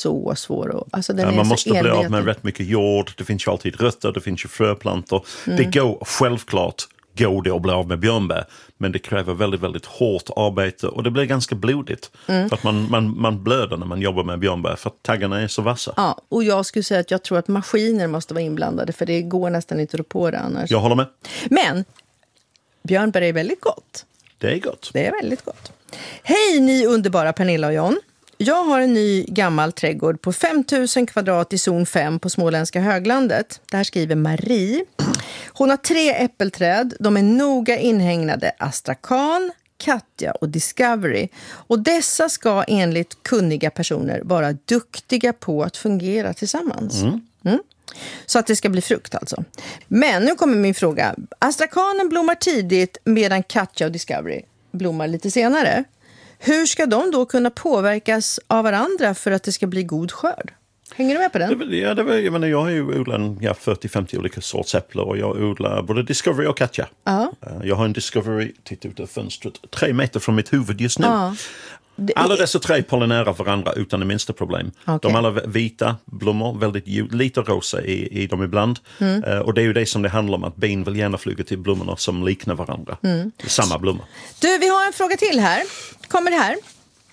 så svår att... Alltså den är man så måste bli av enveten. med rätt mycket jord. Det finns ju alltid rötter, det finns ju fröplantor. Det går självklart att bli av med björnbär, men det kräver väldigt, väldigt hårt arbete och det blir ganska blodigt. För att man blöder när man jobbar med björnbär för att taggarna är så vassa. Ja, och jag skulle säga att jag tror att maskiner måste vara inblandade, för det går nästan inte att rå på det annars. Jag håller med. Men björnbär är väldigt gott. Det är gott. Det är väldigt gott. Hej ni underbara Pernilla och John. Jag har en ny gammal trädgård på 5000 kvadrat i zon 5 på Småländska höglandet. Det här skriver Marie. Hon har 3 äppelträd. De är noga inhägnade Astrakan, Katja och Discovery. Och dessa ska enligt kunniga personer vara duktiga på att fungera tillsammans. Så att det ska bli frukt alltså. Men nu kommer min fråga. Astrakanen blommar tidigt medan Katja och Discovery blommar lite senare. Hur ska de då kunna påverkas av varandra för att det ska bli god skörd? Hänger du med på den? Jag har ju odlat 40-50 olika sorts äpplen och jag odlar både Discovery och Katja. Jag har en Discovery, titta ut av fönstret, 3 meter från mitt huvud just nu. Alla dessa 3 pollinerar varandra utan det minsta problem. Okay. De alla vita blommor, väldigt lite rosa i dem ibland. Och det är ju det som det handlar om, att bin vill gärna flyga till blommorna som liknar varandra. Samma blommor. Du, vi har en fråga till här. Kommer det här.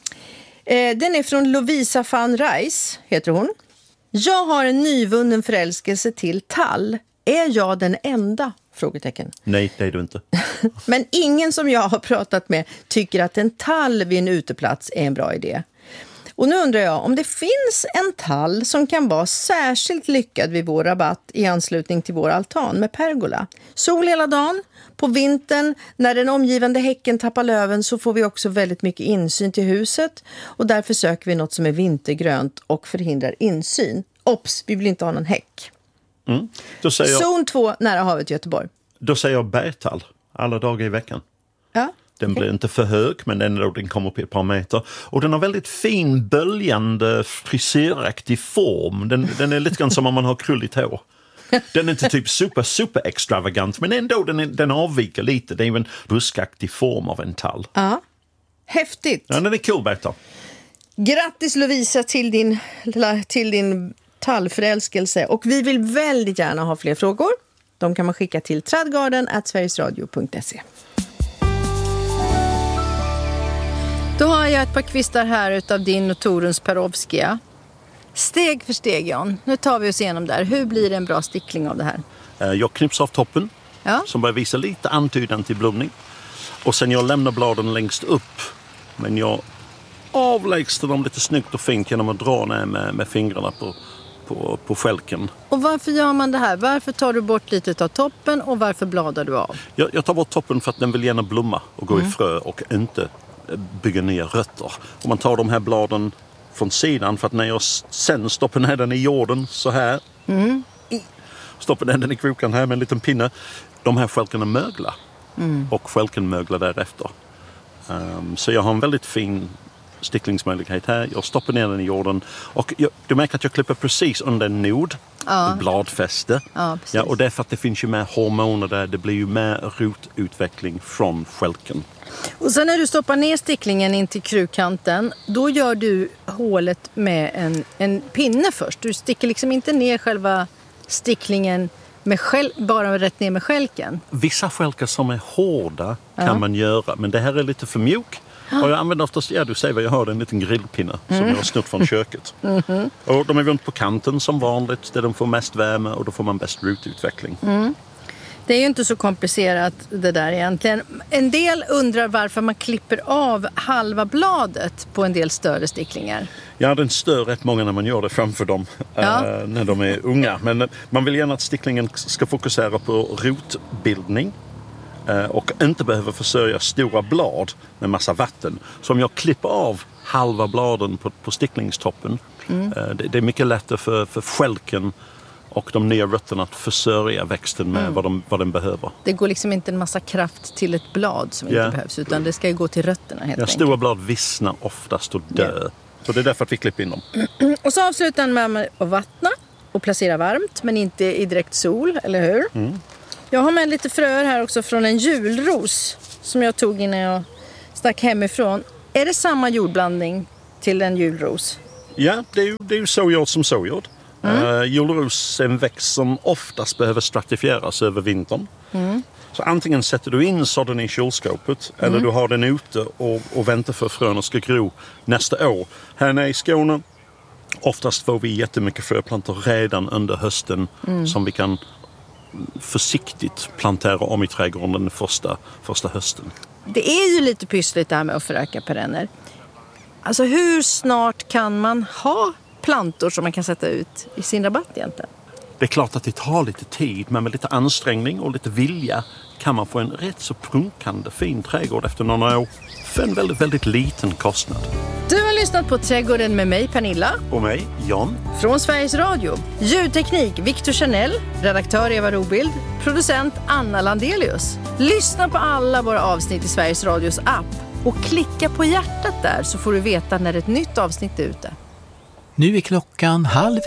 Den är från Lovisa van Reis, heter hon. Jag har en nyvunnen förälskelse till tall. Är jag den enda? Frågetecken. Nej, det är du inte. Men ingen som jag har pratat med tycker att en tall vid en uteplats är en bra idé. Och nu undrar jag om det finns en tall som kan vara särskilt lyckad vid vår rabatt i anslutning till vår altan med pergola. Sol hela dagen. På vintern, när den omgivande häcken tappar löven, så får vi också väldigt mycket insyn till huset. Och därför söker vi något som är vintergrönt och förhindrar insyn. Ops, vi vill inte ha någon häck. Då säger jag, Zon 2, nära havet i Göteborg. Då säger jag bergtall alla dagar i veckan. Ja. Den blir inte för hög, men den kommer upp i ett par meter. Och den har väldigt fin, böljande, frisyraktig form. Den är lite grann som om man har krulligt hår. Den är inte typ super extravagant, men ändå den avviker lite. Det är ju en buskaktig form av en tall. Ja, häftigt. Ja, den är cool, bergtall. Grattis Lovisa till din tallförälskelse. Och vi vill väldigt gärna ha fler frågor. De kan man skicka till tradgarden@sverigesradio.se. Då har jag ett par kvistar här utav din och Toruns Perovskia. Steg för steg, Jan. Nu tar vi oss igenom där. Hur blir det en bra stickling av det här? Jag knipsar av toppen, som börjar visa lite antydan till blomning. Och sen jag lämnar bladen längst upp. Men jag avlägsnar dem lite snyggt och fint genom att dra ner med fingrarna på skälken. Och varför gör man det här? Varför tar du bort lite av toppen och varför bladar du av? Jag tar bort toppen för att den vill gärna blomma och gå i frö och inte bygga nya rötter. Och man tar de här bladen från sidan för att när jag sen stoppar ner den i jorden så här. Stoppar ner den i krokan här med en liten pinne. De här skälkarna möglar. Och skälken möglar därefter. Så jag har en väldigt fin sticklingsmöjlighet här. Jag stoppar ner den i jorden. Och du märker att jag klipper precis under en nod. Bladfäste. Ja, och det är för att det finns ju mer hormoner där. Det blir ju mer rotutveckling från skälken. Och sen när du stoppar ner sticklingen in till krukkanten, då gör du hålet med en pinne först. Du sticker liksom inte ner själva sticklingen med bara rätt ner med skälken. Vissa skälkar som är hårda kan man göra, men det här är lite för mjuk. Och jag använder oftast, du säger vad jag har, en liten grillpinne som jag har snutt från köket. Och de är runt på kanten som vanligt, där de får mest värme och då får man bäst rotutveckling. Det är ju inte så komplicerat det där egentligen. En del undrar varför man klipper av halva bladet på en del större sticklingar. Ja, den stör rätt många när man gör det framför dem när de är unga. Men man vill gärna att sticklingen ska fokusera på rotbildning och inte behöver försörja stora blad med massa vatten. Så om jag klipper av halva bladen på sticklingstoppen, det är mycket lättare för skälken och de nya rötterna att försörja växten med vad den behöver. Det går liksom inte en massa kraft till ett blad som inte behövs, utan det ska ju gå till rötterna helt enkelt. Stora blad vissnar oftast och dör. Så det är därför att vi klipper in dem. Och så avslutar man med att vattna och placera varmt, men inte i direkt sol, eller hur? Jag har med lite fröer här också från en julros som jag tog innan jag stack hemifrån. Är det samma jordblandning till en julros? Ja, det är ju såjord som såjord. Julros är en växt som oftast behöver stratifieras över vintern. Så antingen sätter du in sådden i kylskåpet eller du har den ute och väntar för fröna ska gro nästa år. Här nere i Skåne oftast får vi jättemycket fröplantor redan under hösten som vi kan försiktigt plantera om i trädgården den första hösten. Det är ju lite pyssligt det här med att föröka perenner. Alltså hur snart kan man ha plantor som man kan sätta ut i sin rabatt egentligen? Det är klart att det tar lite tid, men med lite ansträngning och lite vilja kan man få en rätt så prunkande fin trädgård efter några år för en väldigt, väldigt liten kostnad. Du har lyssnat på Trädgården med mig, Pernilla. Och mig, John. Från Sveriges Radio. Ljudteknik, Victor Chanel. Redaktör Eva Robild. Producent Anna Landelius. Lyssna på alla våra avsnitt i Sveriges Radios app. Och klicka på hjärtat där så får du veta när ett nytt avsnitt är ute. Nu är klockan 12:30.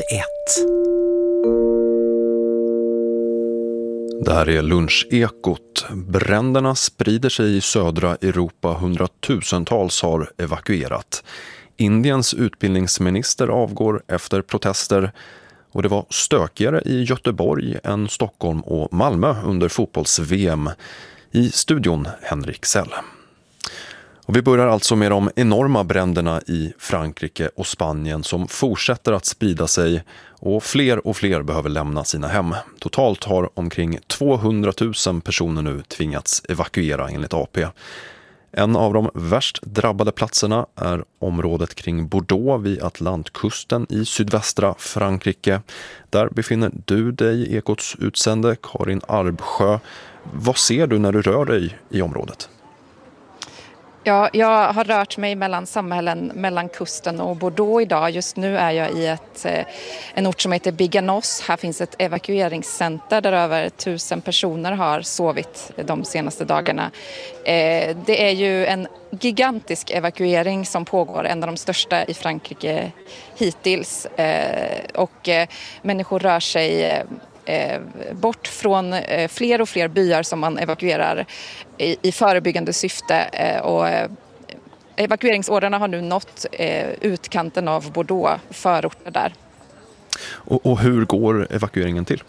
Det här är Lunchekot. Bränderna sprider sig i södra Europa. Hundratusentals har evakuerat. Indiens utbildningsminister avgår efter protester. Och det var stökigare i Göteborg än Stockholm och Malmö under fotbolls-VM. I studion Henrik Sell. Och vi börjar alltså med de enorma bränderna i Frankrike och Spanien som fortsätter att sprida sig och fler behöver lämna sina hem. Totalt har omkring 200 000 personer nu tvingats evakuera enligt AP. En av de värst drabbade platserna är området kring Bordeaux vid Atlantkusten i sydvästra Frankrike. Där befinner du dig i Ekots utsände Karin Arbsjö. Vad ser du när du rör dig i området? Ja, jag har rört mig mellan samhällen mellan kusten och Bordeaux idag. Just nu är jag i en ort som heter Biganos. Här finns ett evakueringscenter där över 1000 personer har sovit de senaste dagarna. Det är ju en gigantisk evakuering som pågår, en av de största i Frankrike hittills. Och människor rör sig bort från fler och fler byar som man evakuerar i förebyggande syfte och evakueringsorderna har nu nått utkanten av Bordeaux, förorter där. Och hur går evakueringen till?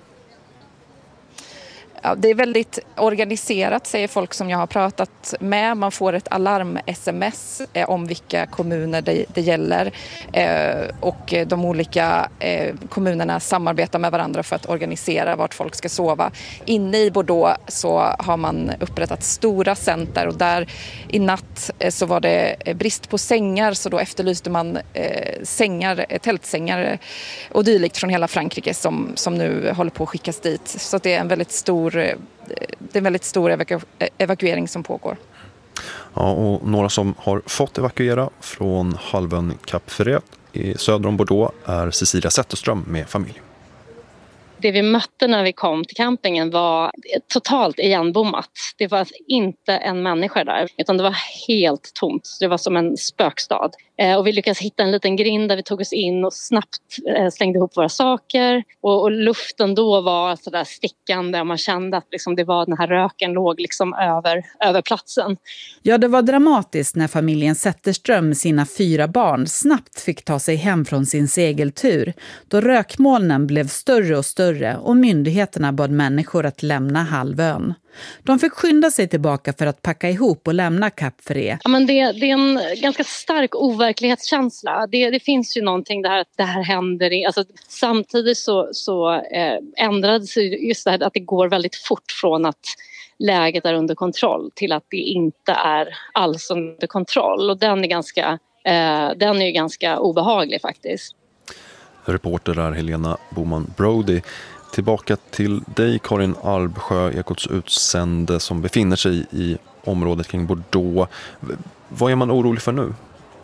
Ja, det är väldigt organiserat, säger folk som jag har pratat med. Man får ett alarm-sms om vilka kommuner det gäller. Och de olika kommunerna samarbetar med varandra för att organisera vart folk ska sova. Inne i Bordeaux så har man upprättat stora center och där i natt så var det brist på sängar. Så då efterlyste man tältsängar och dylikt från hela Frankrike som nu håller på att skickas dit. Så det är en väldigt stor evakuering som pågår. Ja, och några som har fått evakuera från halvön Cap Ferret i söder om Bordeaux är Cecilia Zetterström med familj. Det vi mötte när vi kom till campingen var totalt igenbommat. Det var inte en människa där utan det var helt tomt. Det var som en spökstad. Och vi lyckades hitta en liten grind där vi tog oss in och snabbt slängde ihop våra saker. Och luften då var så där stickande och man kände att liksom det var den här röken låg liksom över platsen. Ja, det var dramatiskt när familjen Zetterström med sina 4 barn snabbt fick ta sig hem från sin segeltur. Då rökmolnen blev större och större och myndigheterna bad människor att lämna halvön. De fick skynda sig tillbaka för att packa ihop och lämna Cap Ferret. Ja, men det är en ganska stark overklighetskänsla. Det finns ju någonting där att det här händer. Alltså, samtidigt så ändrades just det här att det går väldigt fort från att läget är under kontroll till att det inte är alls under kontroll. Och den är ju ganska obehaglig faktiskt. Reporter är Helena Boman-Brody. Tillbaka till dig, Karin Arbsjö, Ekots utsände som befinner sig i området kring Bordeaux. Vad är man orolig för nu?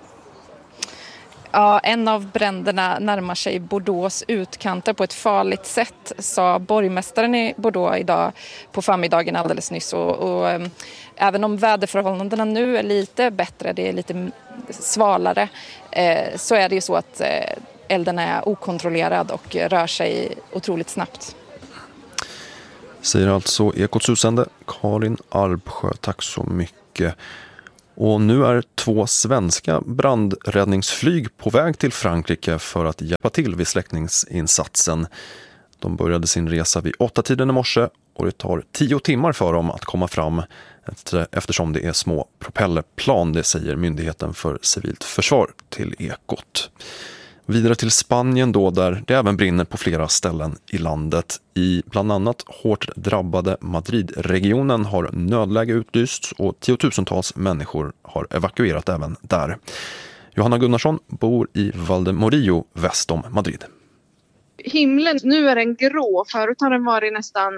Ja, en av bränderna närmar sig Bordeaux utkanter på ett farligt sätt, sa borgmästaren i Bordeaux idag på förmiddagen alldeles nyss. Och även om väderförhållandena nu är lite bättre, det är lite svalare, så är det ju så att elden är okontrollerad och rör sig otroligt snabbt. Säger alltså Ekots utsände Karin Arbsjö. Tack så mycket. Och nu är 2 svenska brandräddningsflyg på väg till Frankrike för att hjälpa till vid släckningsinsatsen. De började sin resa vid 8-tiden i morse och det tar 10 timmar för dem att komma fram eftersom det är små propellerplan, det säger Myndigheten för civilt försvar till Ekot. Vidare till Spanien då, där det även brinner på flera ställen i landet. I bland annat hårt drabbade Madrid-regionen har nödläge utlysts och tiotusentals människor har evakuerat även där. Johanna Gunnarsson bor i Valdemorillo väst om Madrid. Himlen, nu är den grå. Förut har den varit nästan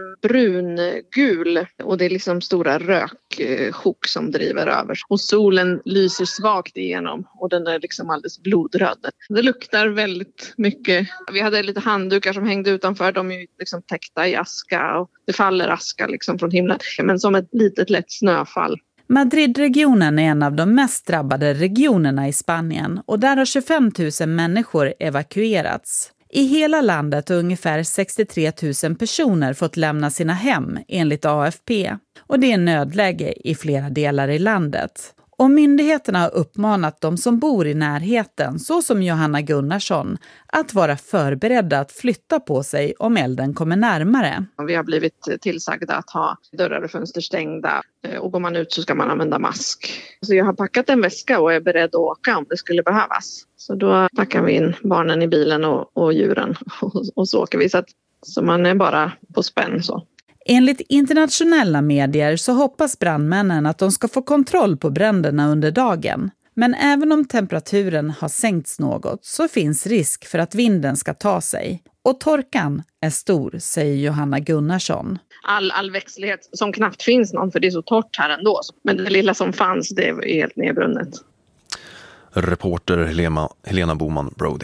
brungul och det är liksom stora röksjok som driver över. Och solen lyser svagt igenom och den är liksom alldeles blodröd. Det luktar väldigt mycket. Vi hade lite handdukar som hängde utanför. De är ju liksom täckta i aska och det faller aska liksom från himlen. Men som ett litet lätt snöfall. Madridregionen är en av de mest drabbade regionerna i Spanien och där har 25 000 människor evakuerats. I hela landet har ungefär 63 000 personer fått lämna sina hem enligt AFP och det är nödläge i flera delar i landet. Och myndigheterna har uppmanat de som bor i närheten, så som Johanna Gunnarsson, att vara förberedda att flytta på sig om elden kommer närmare. Vi har blivit tillsagda att ha dörrar och fönster stängda och går man ut så ska man använda mask. Så jag har packat en väska och är beredd att åka om det skulle behövas. Så då packar vi in barnen i bilen och djuren och så åker vi så man är bara på spänn så. Enligt internationella medier så hoppas brandmännen att de ska få kontroll på bränderna under dagen. Men även om temperaturen har sänkts något så finns risk för att vinden ska ta sig. Och torkan är stor, säger Johanna Gunnarsson. All växtlighet som knappt finns någon för det är så torrt här ändå. Men det lilla som fanns det är helt nedbrunnet. Reporter Helena Boman Brody.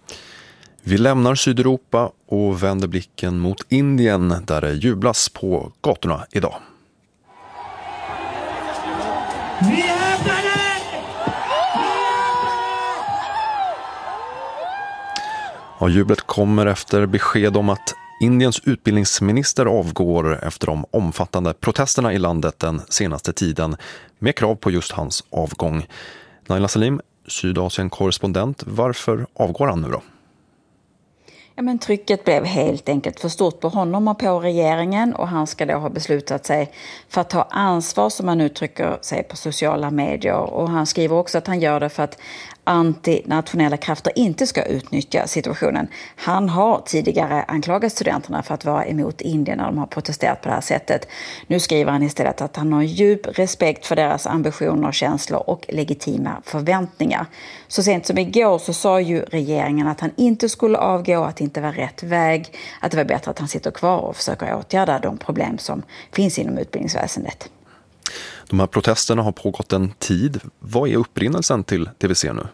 Vi lämnar Sydeuropa och vänder blicken mot Indien där det jublas på gatorna idag. Ja, jublet kommer efter besked om att Indiens utbildningsminister avgår efter de omfattande protesterna i landet den senaste tiden med krav på just hans avgång. Naila Salim, Sydasien-korrespondent, varför avgår han nu då? Ja, men trycket blev helt enkelt för stort på honom och på regeringen och han ska då ha beslutat sig för att ta ansvar som han uttrycker sig på sociala medier. Och han skriver också att han gör det för att antinationella krafter inte ska utnyttja situationen. Han har tidigare anklagat studenterna för att vara emot Indien när de har protesterat på det här sättet. Nu skriver han istället att han har djup respekt för deras ambitioner, känslor och legitima förväntningar. Så sent som igår så sa ju regeringen att han inte skulle avgå, att det inte var rätt väg, att det var bättre att han sitter kvar och försöker åtgärda de problem som finns inom utbildningsväsendet. De här protesterna har pågått en tid. Vad är upprinnelsen till det vi ser nu?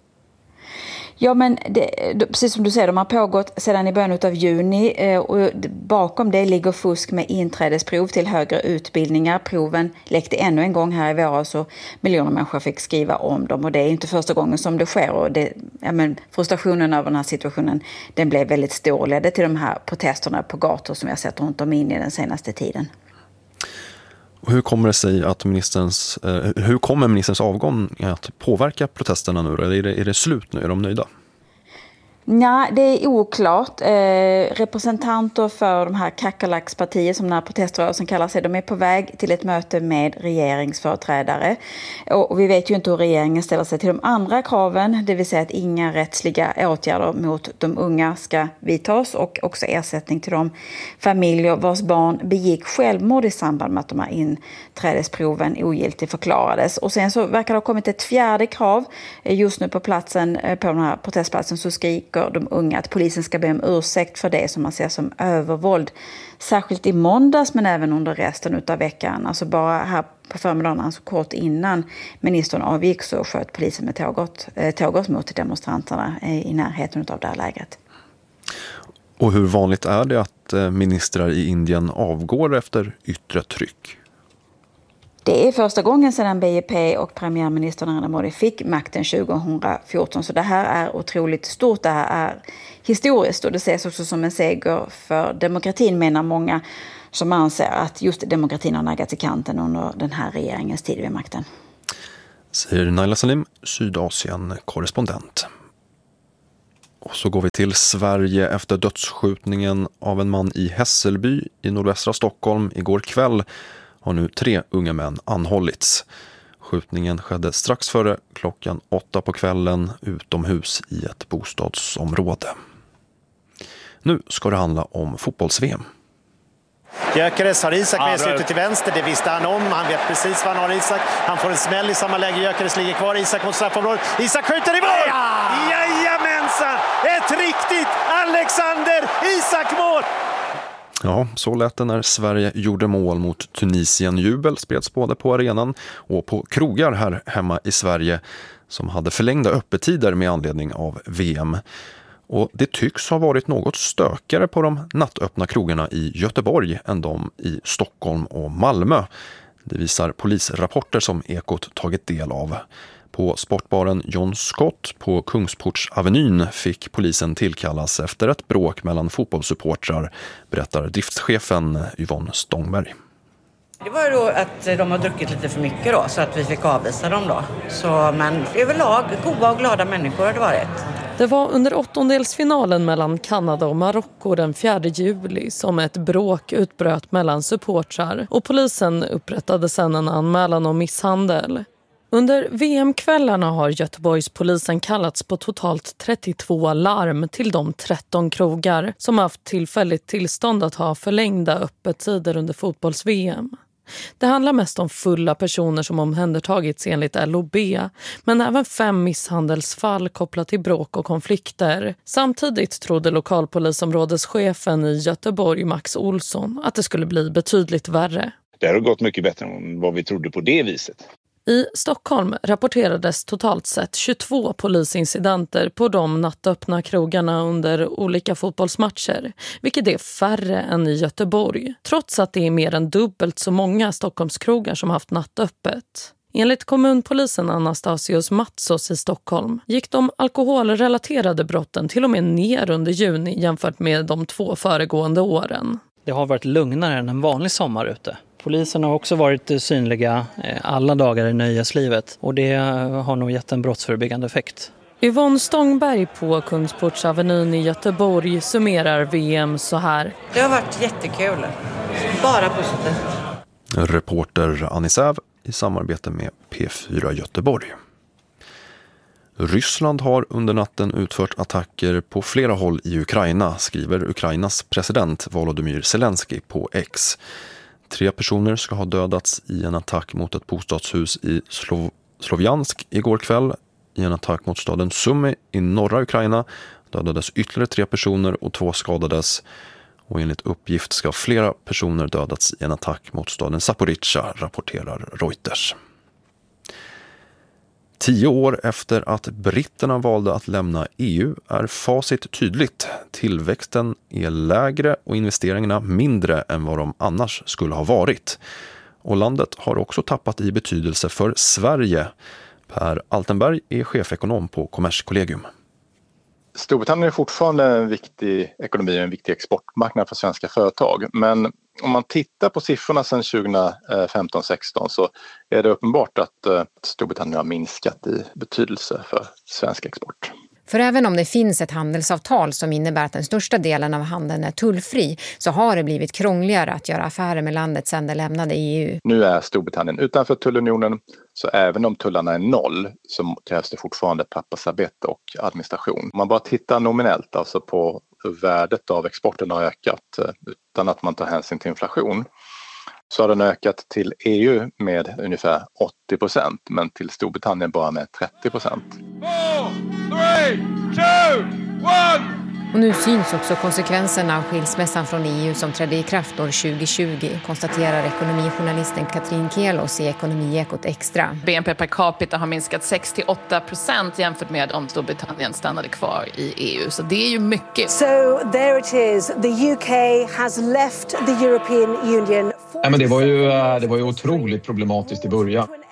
Ja, men precis som du säger, de har pågått sedan i början av juni och bakom det ligger fusk med inträdesprov till högre utbildningar. Proven läckte ännu en gång här i våras och miljoner människor fick skriva om dem och det är inte första gången som det sker och frustrationen över den här situationen den blev väldigt stor och ledde till de här protesterna på gator som vi har sett runt om in i den senaste tiden. Hur kommer det sig att hur kommer ministerns avgång att påverka protesterna nu? Är det slut nu? Är de nöjda? Ja, det är oklart. Representanter för de här kackerlackspartier som den här proteströrelsen kallar sig, de är på väg till ett möte med regeringsföreträdare. Och vi vet ju inte hur regeringen ställer sig till de andra kraven, det vill säga att inga rättsliga åtgärder mot de unga ska vidtas och också ersättning till de familjer vars barn begick självmord i samband med att de här inträdesproven ogiltigt förklarades. Och sen så verkar det ha kommit ett fjärde krav. Just nu på platsen, på den här protestplatsen så skriker de unga att polisen ska be om ursäkt för det som man ser som övervåld. Särskilt i måndags men även under resten av veckan. Alltså bara här på förmiddagen, alltså kort innan ministern avgick så sköt polisen med tårgas mot demonstranterna i närheten av det här lägret. Och hur vanligt är det att ministrar i Indien avgår efter yttre tryck? Det är första gången sedan BJP och premiärminister Narendra Modi fick makten 2014. Så det här är otroligt stort, det här är historiskt och det ses också som en seger för demokratin menar många som anser att just demokratin har naggats i kanten under den här regeringens tid vid makten. säger Naila Salim, Sydasien-korrespondent. Och så går vi till Sverige efter dödsskjutningen av en man i Hässelby i nordvästra Stockholm igår kväll har nu 3 unga män anhållits. Skjutningen skedde strax före klockan 8 på kvällen utomhus i ett bostadsområde. Nu ska det handla om fotbolls-VM. Gyökeres har Isak med sig ute till vänster, det visste han om, han vet precis vad han har Isak. Han får en smäll i samma läge, Gyökeres ligger kvar, Isak mot straffområdet, Isak skjuter i mål! Jajamensan! Ett riktigt Alexander Isak-mål! Ja, så lät det när Sverige gjorde mål mot Tunisien. Jubel spreds både på arenan och på krogar här hemma i Sverige som hade förlängda öppettider med anledning av VM. Och det tycks ha varit något stökare på de nattöppna krogarna i Göteborg än de i Stockholm och Malmö. Det visar polisrapporter som Ekot tagit del av. På sportbaren John Scott på Kungsportsavenyn fick polisen tillkallas efter ett bråk mellan fotbollssupportrar, berättar driftschefen Yvonne Stångberg. Det var ju då att de har druckit lite för mycket då, så att vi fick avvisa dem då. Men överlag goda och glada människor har det varit. Det var under åttondelsfinalen mellan Kanada och Marocko den 4 juli som ett bråk utbröt mellan supportrar och polisen upprättade sedan en anmälan om misshandel. Under VM-kvällarna har Göteborgspolisen kallats på totalt 32 larm till de 13 krogar som haft tillfälligt tillstånd att ha förlängda öppettider under fotbolls-VM. Det handlar mest om fulla personer som omhändertagits enligt LOB, men även 5 misshandelsfall kopplat till bråk och konflikter. Samtidigt trodde lokalpolisområdeschefen i Göteborg, Max Olsson, att det skulle bli betydligt värre. Det har gått mycket bättre än vad vi trodde på det viset. I Stockholm rapporterades totalt sett 22 polisincidenter på de nattöppna krogarna under olika fotbollsmatcher, vilket är färre än i Göteborg, trots att det är mer än dubbelt så många Stockholmskrogar som haft nattöppet. Enligt kommunpolisen Anastasios Matsos i Stockholm gick de alkoholrelaterade brotten till och med ner under juni jämfört med de 2 föregående åren. Det har varit lugnare än en vanlig sommar ute. Polisen har också varit synliga alla dagar i nöjeslivet och det har nog gett en brottsförebyggande effekt. Yvonne Stångberg på Kungsportsavenyn i Göteborg summerar VM så här. Det har varit jättekul. Bara positivt. Reporter Annie Säv i samarbete med P4 Göteborg. Ryssland har under natten utfört attacker på flera håll i Ukraina, skriver Ukrainas president Volodymyr Zelensky på X. 3 personer ska ha dödats i en attack mot ett bostadshus i Slovjansk igår kväll. I en attack mot staden Sumy i norra Ukraina dödades ytterligare 3 personer och 2 skadades. Och enligt uppgift ska flera personer dödats i en attack mot staden Zaporizjzja, rapporterar Reuters. 10 år efter att britterna valde att lämna EU är facit tydligt. Tillväxten är lägre och investeringarna mindre än vad de annars skulle ha varit. Och landet har också tappat i betydelse för Sverige. Per Altenberg är chefekonom på Kommerskollegium. Storbritannien är fortfarande en viktig ekonomi och en viktig exportmarknad för svenska företag. Men om man tittar på siffrorna sedan 2015-16 så är det uppenbart att Storbritannien har minskat i betydelse för svensk export. För även om det finns ett handelsavtal som innebär att den största delen av handeln är tullfri så har det blivit krångligare att göra affärer med landet sedan det lämnade EU. Nu är Storbritannien utanför tullunionen så även om tullarna är 0 så krävs det fortfarande pappersarbete och administration. Om man bara tittar nominellt, alltså på hur värdet av exporten har ökat utan att man tar hänsyn till inflation, så har den ökat till EU med ungefär 80% men till Storbritannien bara med 30%. 4, 3, 2, 1! Och nu syns också konsekvenserna av skilsmässan från EU som trädde i kraft år 2020, konstaterar ekonomijournalisten Katrin Kelos i Ekonomiekot Extra. BNP per capita har minskat 6-8% jämfört med om Storbritannien stannade kvar i EU. Så det är ju mycket. So there it is. The UK has left the European Union. Det var ju otroligt problematiskt i början.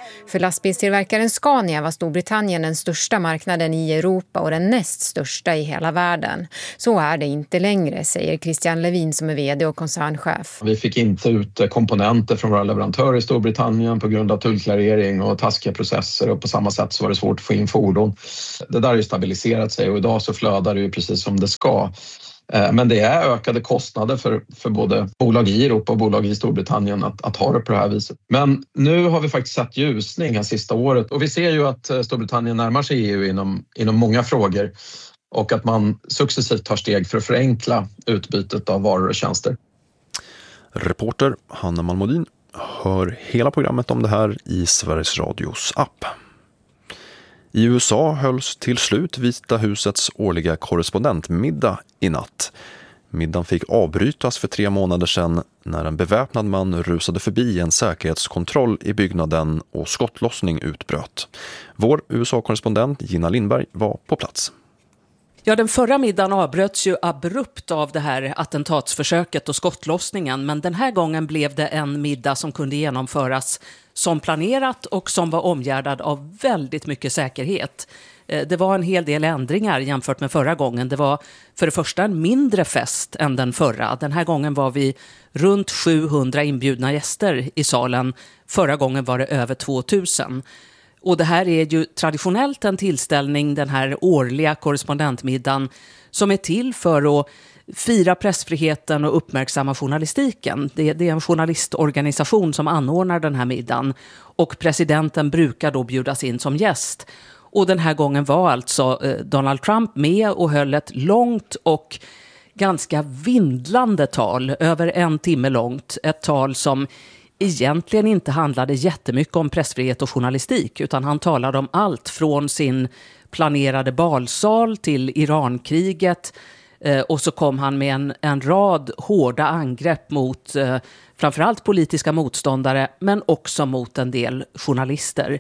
För lastbilstillverkaren Scania var Storbritannien den största marknaden i Europa och den näst största i hela världen. Så är det inte längre, säger Christian Levin som är vd och koncernchef. Vi fick inte ut komponenter från våra leverantörer i Storbritannien på grund av tullklarering och taskiga processer, och på samma sätt så var det svårt att få in fordon. Det där har ju stabiliserat sig och idag så flödar det ju precis som det ska. Men det är ökade kostnader för både bolag i Europa och bolag i Storbritannien att ha det på det här viset. Men nu har vi faktiskt sett ljusning här sista året och vi ser ju att Storbritannien närmar sig EU inom många frågor och att man successivt tar steg för att förenkla utbytet av varor och tjänster. Reporter Hanna Malmodin hör hela programmet om det här i Sveriges Radios app. I USA hölls till slut Vita husets årliga korrespondentmiddag i natt. Middagen fick avbrytas för 3 månader sedan när en beväpnad man rusade förbi en säkerhetskontroll i byggnaden och skottlossning utbröt. Vår USA-korrespondent Gina Lindberg var på plats. Ja, den förra middagen avbröts ju abrupt av det här attentatsförsöket och skottlossningen, men den här gången blev det en middag som kunde genomföras som planerat och som var omgärdad av väldigt mycket säkerhet. Det var en hel del ändringar jämfört med förra gången. Det var för det första en mindre fest än den förra. Den här gången var vi runt 700 inbjudna gäster i salen. Förra gången var det över 2000. Och det här är ju traditionellt en tillställning, den här årliga korrespondentmiddagen, som är till för att fira pressfriheten och uppmärksamma journalistiken. Det är en journalistorganisation som anordnar den här middagen och presidenten brukar då bjudas in som gäst. Och den här gången var alltså Donald Trump med och höll ett långt och ganska vindlande tal, över 1 timme långt. Ett tal som egentligen inte handlade jättemycket om pressfrihet och journalistik, utan han talade om allt från sin planerade balsal till Irankriget, och så kom han med en rad hårda angrepp mot framförallt politiska motståndare men också mot en del journalister.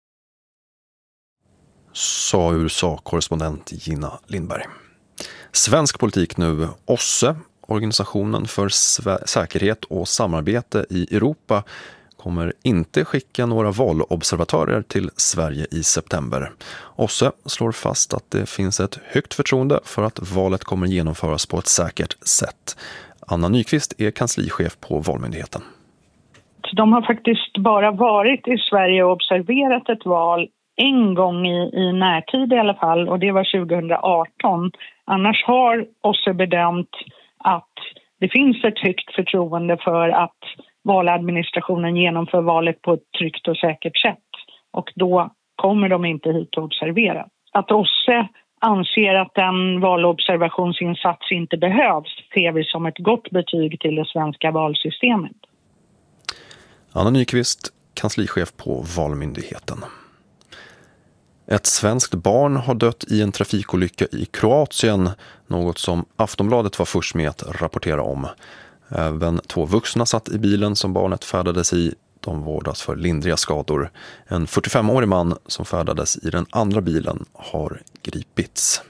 Sa USA-korrespondent Gina Lindberg. Svensk politik nu. OSSE, Organisationen för säkerhet och samarbete i Europa, kommer inte skicka några valobservatörer till Sverige i september. OSSE slår fast att det finns ett högt förtroende för att valet kommer genomföras på ett säkert sätt. Anna Nyqvist är kanslichef på Valmyndigheten. De har faktiskt bara varit i Sverige och observerat ett val en gång i närtid i alla fall, och det var 2018. Annars har OSSE bedömt att det finns ett högt förtroende för att valadministrationen genomför valet på ett tryggt och säkert sätt. Och då kommer de inte hit och observera. Att OSSE anser att en valobservationsinsats inte behövs ser vi som ett gott betyg till det svenska valsystemet. Anna Nyqvist, kanslichef på Valmyndigheten. Ett svenskt barn har dött i en trafikolycka i Kroatien, något som Aftonbladet var först med att rapportera om. Även 2 vuxna satt i bilen som barnet färdades i. De vårdas för lindriga skador. En 45-årig man som färdades i den andra bilen har gripits.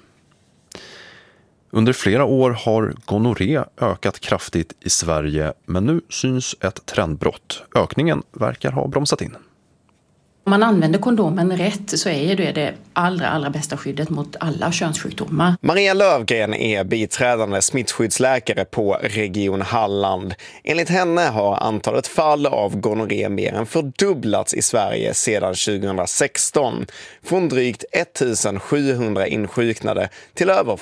Under flera år har gonorré ökat kraftigt i Sverige, men nu syns ett trendbrott. Ökningen verkar ha bromsat in. Om man använder kondomen rätt så är det allra bästa skyddet mot alla könssjukdomar. Maria Lövgren är biträdande smittskyddsläkare på Region Halland. Enligt henne har antalet fall av gonorré mer än fördubblats i Sverige sedan 2016. Från drygt 1700 insjuknade till över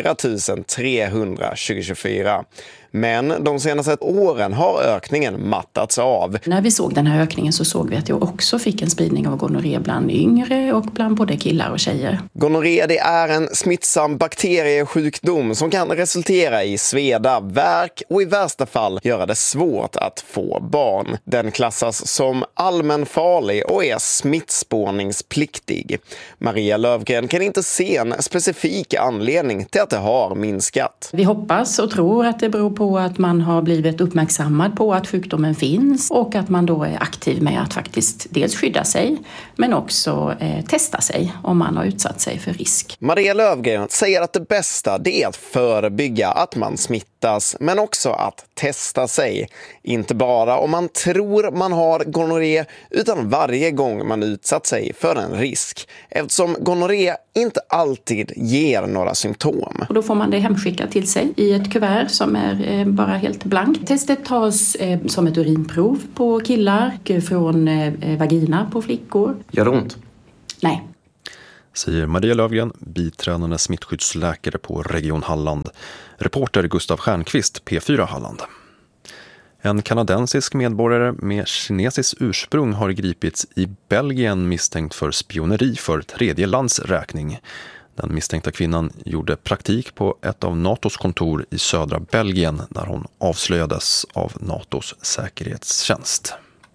4300 2024. Men de senaste åren har ökningen mattats av. När vi såg den här ökningen så såg vi att jag också fick en spridning av gonorré bland yngre och bland både killar och tjejer. Gonorré, det är en smittsam bakteriesjukdom som kan resultera i sveda, värk och i värsta fall göra det svårt att få barn. Den klassas som allmänfarlig och är smittspårningspliktig. Maria Lövgren kan inte se en specifik anledning till att det har minskat. Vi hoppas och tror att det beror på att man har blivit uppmärksammad på att sjukdomen finns och att man då är aktiv med att faktiskt dels skydda sig men också testa sig om man har utsatt sig för risk. Maria Lövgren säger att det bästa det är att förebygga att man smittar. smittas, men också att testa sig. Inte bara om man tror man har gonorré, utan varje gång man utsatt sig för en risk. Eftersom gonorré inte alltid ger några symptom. Och då får man det hemskickat till sig i ett kuvert som är bara helt blankt. Testet tas som ett urinprov på killar, från vagina på flickor. Gör det ont? Nej. Säger Maria Lövgren, biträdande smittskyddsläkare på Region Halland. Reporter Gustav Stjernqvist, P4 Halland. En kanadensisk medborgare med kinesiskt ursprung har gripits i Belgien misstänkt för spioneri för tredje lands räkning. Den misstänkta kvinnan gjorde praktik på ett av NATOs kontor i södra Belgien när hon avslöjades av NATOs säkerhetstjänst.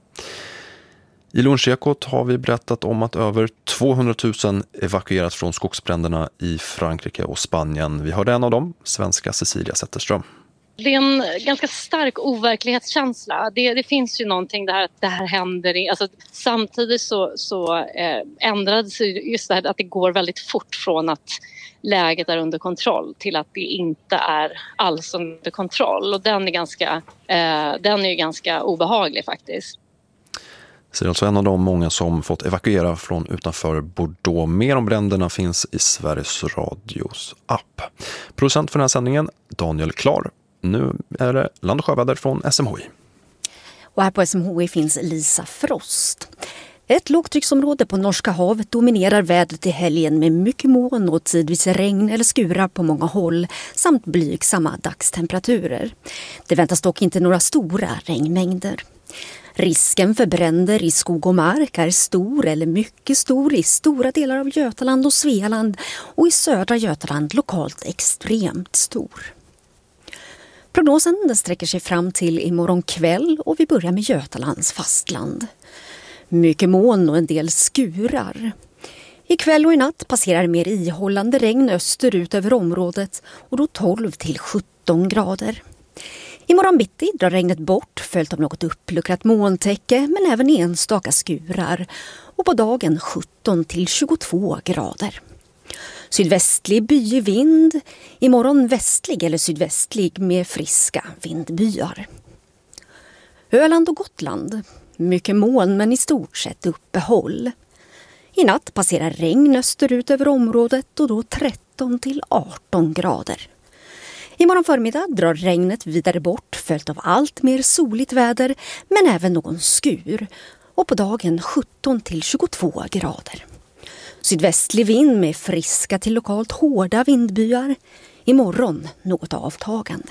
I Lunchekot har vi berättat om att över 200 000 evakuerats från skogsbränderna i Frankrike och Spanien. Vi hörde en av dem, svenska Cecilia Zetterström. Det är en ganska stark overklighetskänsla. Det finns ju någonting där att det här händer. Alltså, samtidigt så ändrades just det här att det går väldigt fort från att läget är under kontroll till att det inte är alls under kontroll. Och den är ju ganska obehaglig faktiskt. Så det är alltså en av de många som fått evakuera från utanför Bordeaux. Mer om bränderna finns i Sveriges Radios app. Producent för den här sändningen, Daniel Klar. Nu är det Land- och sjöväder från SMHI. Och här på SMHI finns Lisa Frost. Ett lågtrycksområde på Norska havet dominerar vädret i helgen med mycket moln och tidvis regn eller skurar på många håll samt blygsamma dagstemperaturer. Det väntas dock inte några stora regnmängder. Risken för bränder i skog och mark är stor eller mycket stor i stora delar av Götaland och Svealand och i södra Götaland lokalt extremt stor. Prognosen den sträcker sig fram till imorgon kväll och vi börjar med Götalands fastland. Mycket moln och en del skurar. Ikväll och i natt passerar mer ihållande regn österut över området och då 12 till 17 grader. Imorgon bitti drar regnet bort följt av något uppluckrat molntäcke men även enstaka skurar och på dagen 17 till 22 grader. Sydvästlig byig vind, imorgon västlig eller sydvästlig med friska vindbyar. Öland och Gotland, mycket moln men i stort sett uppehåll. I natt passerar regn österut över området och då 13 till 18 grader. Imorgon förmiddag drar regnet vidare bort följt av allt mer soligt väder men även någon skur och på dagen 17 till 22 grader. Sydvästlig vind med friska till lokalt hårda vindbyar. Imorgon något avtagande.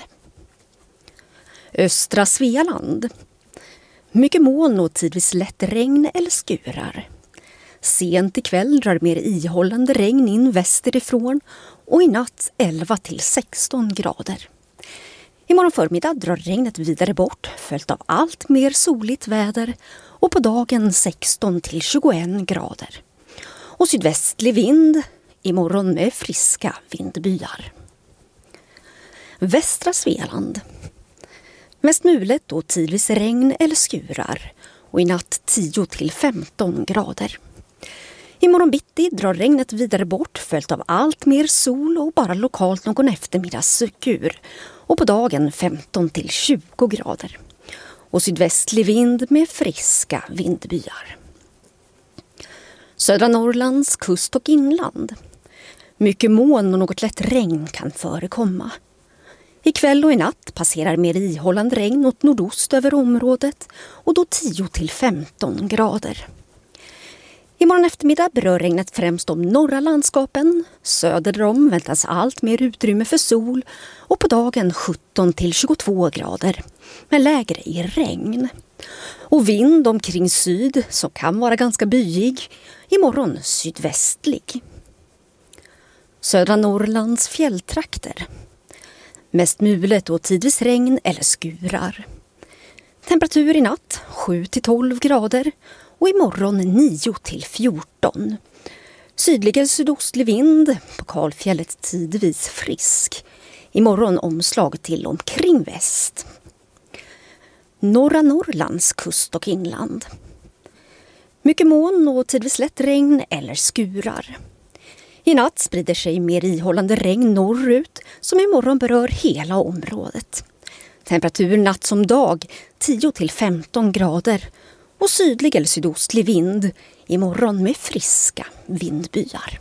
Östra Svealand. Mycket moln och tidvis lätt regn eller skurar. Sent ikväll drar mer ihållande regn in västerifrån och i natt 11 till 16 grader. Imorgon förmiddag drar regnet vidare bort följt av allt mer soligt väder och på dagen 16 till 21 grader. Och sydvästlig vind, imorgon med friska vindbyar. Västra Svealand. Mest mulet och tidvis regn eller skurar och i natt 10 till 15 grader. Imorgon bitti drar regnet vidare bort följt av allt mer sol och bara lokalt någon eftermiddagsskur och på dagen 15 till 20 grader. Och sydvästlig vind med friska vindbyar. Södra Norrlands kust och inland. Mycket moln och något lätt regn kan förekomma. Ikväll och i natt passerar mer ihållande regn åt nordost över området och då 10 till 15 grader. Imorgon eftermiddag berör regnet främst de norra landskapen. Söder om väntas allt mer utrymme för sol och på dagen 17 till 22 grader. Men lägre i regn. Och vind omkring syd som kan vara ganska byig. Imorgon sydvästlig. Södra Norrlands fjälltrakter. Mest mulet och tidvis regn eller skurar. Temperatur i natt 7 till 12 grader och imorgon 9 till 14. Sydlig eller sydostlig vind, på kalfjället tidvis frisk. Imorgon omslag till omkring väst. Norra Norrlands kust och inland. Mycket moln och tidvis lätt regn eller skurar. I natt sprider sig mer ihållande regn norrut som imorgon berör hela området. Temperatur natt som dag 10-15 grader och sydlig eller sydostlig vind imorgon med friska vindbyar.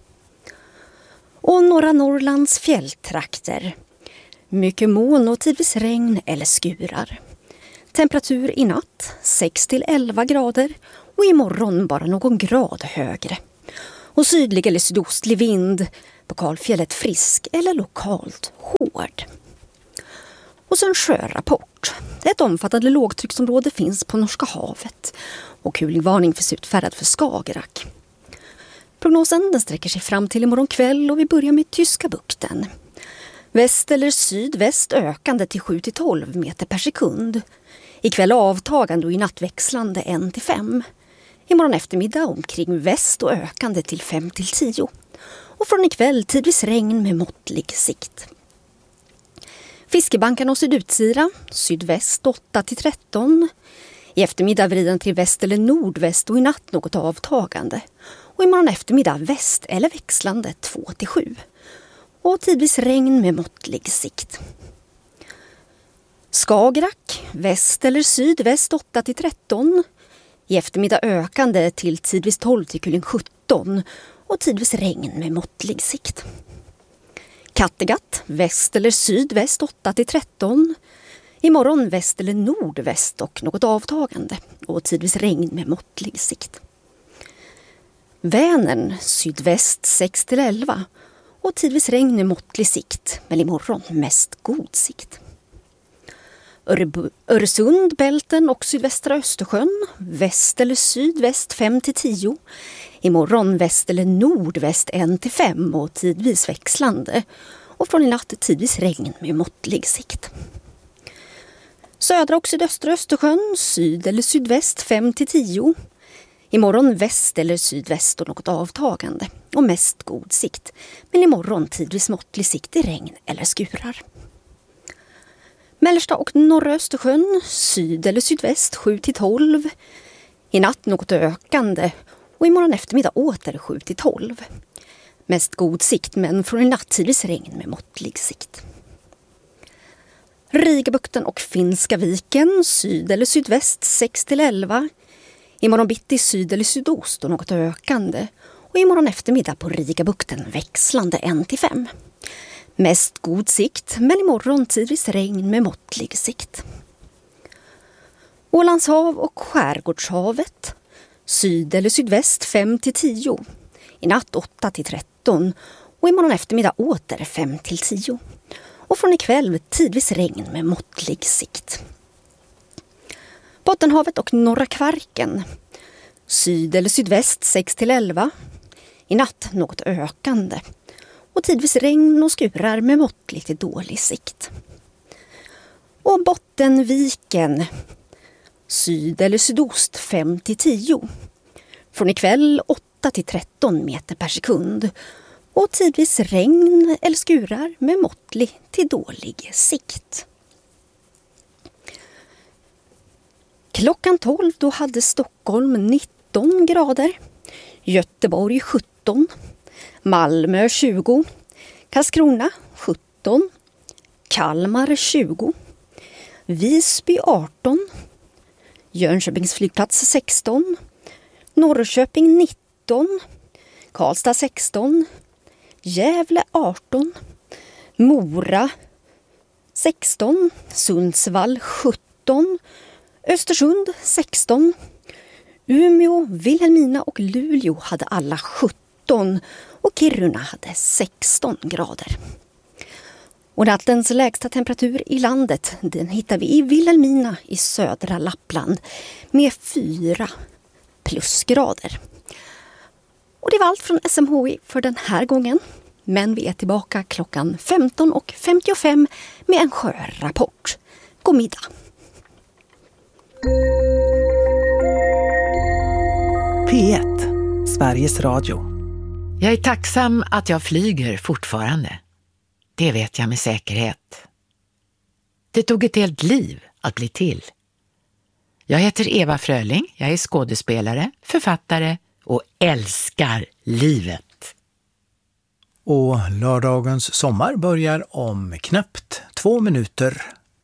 Och norra Norrlands fjälltrakter. Mycket moln och tidvis regn eller skurar. Temperatur i natt 6-11 grader och imorgon bara någon grad högre. Och sydlig eller sydostlig vind, på kalfjället frisk eller lokalt hård. Och så en sjörapport. Ett omfattande lågtrycksområde finns på Norska havet och kulingvarning finns utfärdad för Skagerrak. Prognosen den sträcker sig fram till imorgon kväll och vi börjar med Tyska bukten. Väst eller sydväst ökande till 7-12 meter per sekund. Ikväll avtagande och i natt växlande 1-5. Imorgon eftermiddag omkring väst och ökande till 5-10. Och från ikväll tidvis regn med måttlig sikt. Fiskebankarna och sydutsira, sydväst 8-13. I eftermiddag vriden till väst eller nordväst och i natt något avtagande. Och imorgon eftermiddag väst eller växlande 2-7. Och tidvis regn med måttlig sikt. Skagerrak, väst eller sydväst 8-13. I eftermiddag ökande till tidvis 12 till kuling 17 och tidvis regn med måttlig sikt. Kattegatt, väst eller sydväst 8-13. Imorgon väst eller nordväst och något avtagande och tidvis regn med måttlig sikt. Vänern, sydväst 6-11 och tidvis regn med måttlig sikt, men imorgon mest god sikt. Öresund, Bälten och sydvästra Östersjön, väst eller sydväst 5-10. Imorgon väst eller nordväst 1-5 och tidvis växlande. Och från i natt tidvis regn med måttlig sikt. Södra och sydöstra Östersjön, syd eller sydväst 5-10. Imorgon väst eller sydväst och något avtagande och mest god sikt. Men imorgon tidvis måttlig sikt i regn eller skurar. Mellersta och norra Östersjön, syd eller sydväst 7-12. I natt något ökande och imorgon eftermiddag åter 7-12. Mest god sikt men från i natt tidvis regn med måttlig sikt. Rigabukten och Finska viken, syd eller sydväst 6-11. Imorgon bitti syd eller sydost och något ökande. Och imorgon eftermiddag på Rigabukten växlande 1-5. Mest god sikt, men imorgon tidvis regn med måttlig sikt. Ålandshav och Skärgårdshavet. Syd eller sydväst 5-10. I natt 8-13 och imorgon eftermiddag åter 5-10. Och från ikväll tidvis regn med måttlig sikt. Bottenhavet och norra Kvarken. Syd eller sydväst 6-11. I natt något ökande. Och tidvis regn och skurar med måttligt till dålig sikt. Och Bottenviken. Syd eller sydost 5-10. Från ikväll 8-13 meter per sekund. Och tidvis regn eller skurar med måttlig till dålig sikt. Klockan 12 då hade Stockholm 19 grader. Göteborg 17. Malmö 20. Karlskrona 17. Kalmar 20. Visby 18. Jönköpings flygplats 16. Norrköping 19. Karlstad 16. Gävle 18. Mora 16. Sundsvall 17. Östersund 16. Umeå, Vilhelmina och Luleå hade alla 17 och Kiruna hade 16 grader. Och nattens lägsta temperatur i landet den hittar vi i Vilhelmina i södra Lappland med 4 plusgrader. Och det var allt från SMHI för den här gången. Men vi är tillbaka klockan 15:55 med en sjörapport. God middag! P1, Sveriges Radio. Jag är tacksam att jag flyger fortfarande. Det vet jag med säkerhet. Det tog ett helt liv att bli till. Jag heter Eva Fröling, jag är skådespelare, författare och älskar livet. Och lördagens sommar börjar om knappt 2 minuter.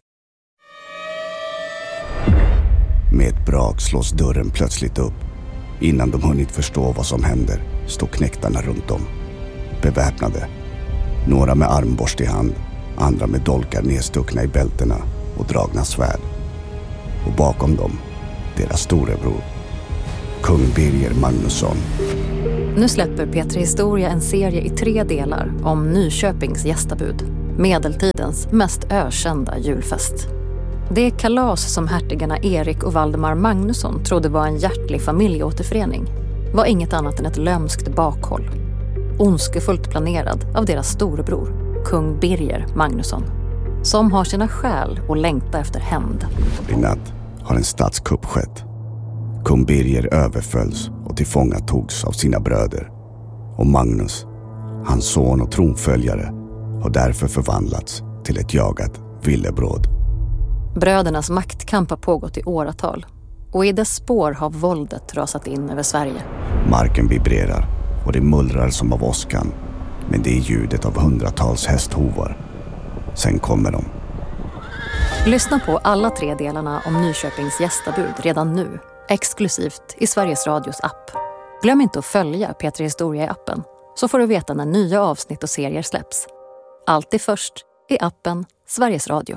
Med ett brak slås dörren plötsligt upp. Innan de hunnit förstå vad som händer står knäktarna runt om. Beväpnade. Några med armborst i hand, andra med dolkar nedstuckna i bältena och dragna svärd. Och bakom dem, deras storebror, kung Birger Magnusson. Nu släpper P3 Historia en serie i 3 delar om Nyköpings gästabud. Medeltidens mest ökända julfest. Det kalas som hertigarna Erik och Valdemar Magnusson trodde var en hjärtlig familjeåterförening var inget annat än ett lömskt bakhåll. Ondskefullt planerad av deras storebror, kung Birger Magnusson. Som har sina skäl och längtar efter hämnd. I natt har en statskupp skett. Kung Birger överfölls och tillfångatogs av sina bröder. Och Magnus, hans son och tronföljare, har därför förvandlats till ett jagat villebråd. Brödernas maktkamp har pågått i åratal. Och i dess spår har våldet rasat in över Sverige. Marken vibrerar och det mullrar som av åskan. Men det är ljudet av hundratals hästhovar. Sen kommer de. Lyssna på alla 3 delarna om Nyköpings gästabud redan nu. Exklusivt i Sveriges Radios app. Glöm inte att följa P3 Historia i appen. Så får du veta när nya avsnitt och serier släpps. Alltid först i appen Sveriges Radio.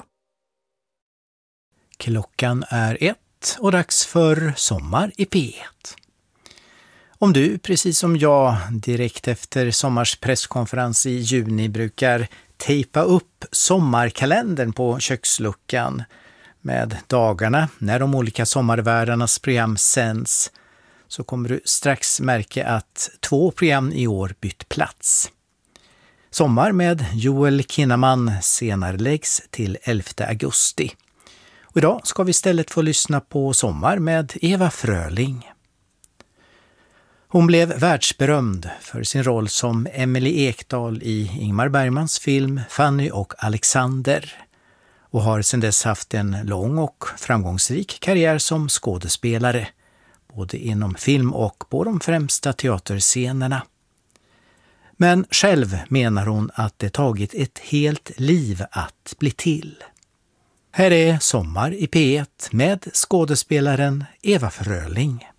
Klockan är 1 och dags för Sommar i P1. Om du, precis som jag, direkt efter sommars presskonferens i juni brukar tejpa upp sommarkalendern på köksluckan med dagarna när de olika sommarvärdarnas program sänds, så kommer du strax märka att 2 program i år bytt plats. Sommar med Joel Kinnaman senarläggs till 11 augusti. Och idag ska vi istället få lyssna på Sommar med Eva Fröling. Hon blev världsberömd för sin roll som Emily Ekdahl i Ingmar Bergmans film Fanny och Alexander och har sedan dess haft en lång och framgångsrik karriär som skådespelare, både inom film och på de främsta teaterscenerna. Men själv menar hon att det tagit ett helt liv att bli till. Här är Sommar i P1 med skådespelaren Eva Fröling.